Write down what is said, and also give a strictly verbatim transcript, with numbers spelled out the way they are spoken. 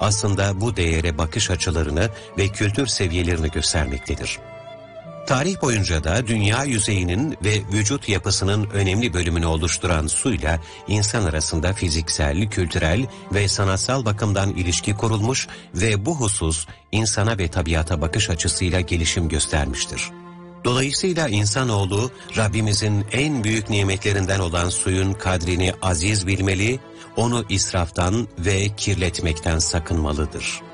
aslında bu değere bakış açılarını ve kültür seviyelerini göstermektedir. Tarih boyunca da dünya yüzeyinin ve vücut yapısının önemli bölümünü oluşturan suyla insan arasında fiziksel, kültürel ve sanatsal bakımdan ilişki kurulmuş ve bu husus insana ve tabiata bakış açısıyla gelişim göstermiştir. Dolayısıyla insanoğlu Rabbimizin en büyük nimetlerinden olan suyun kadrini aziz bilmeli, onu israftan ve kirletmekten sakınmalıdır.